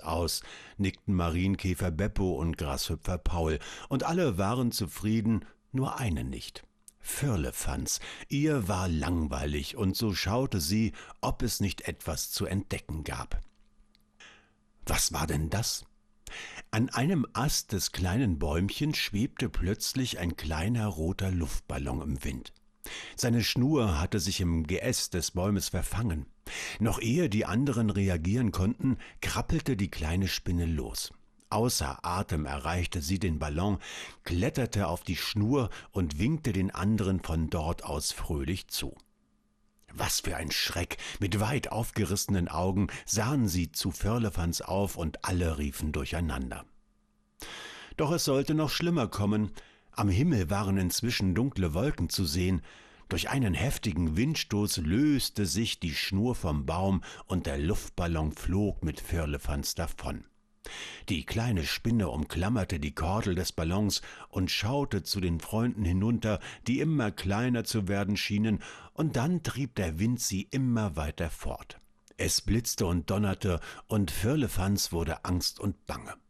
aus, nickten Marienkäfer Beppo und Grashüpfer Paul, und alle waren zufrieden, nur eine nicht. Firlefanz, ihr war langweilig, und so schaute sie, ob es nicht etwas zu entdecken gab. Was war denn das? An einem Ast des kleinen Bäumchens schwebte plötzlich ein kleiner roter Luftballon im Wind. Seine Schnur hatte sich im Geäst des Baumes verfangen. Noch ehe die anderen reagieren konnten, krabbelte die kleine Spinne los. Außer Atem erreichte sie den Ballon, kletterte auf die Schnur und winkte den anderen von dort aus fröhlich zu. Was für ein Schreck! Mit weit aufgerissenen Augen sahen sie zu Firlefanz auf, und alle riefen durcheinander. Doch es sollte noch schlimmer kommen. Am Himmel waren inzwischen dunkle Wolken zu sehen. Durch einen heftigen Windstoß löste sich die Schnur vom Baum, und der Luftballon flog mit Firlefanz davon. Die kleine Spinne umklammerte die Kordel des Ballons und schaute zu den Freunden hinunter, die immer kleiner zu werden schienen, und dann trieb der Wind sie immer weiter fort. Es blitzte und donnerte, und Firlefanz wurde Angst und Bange.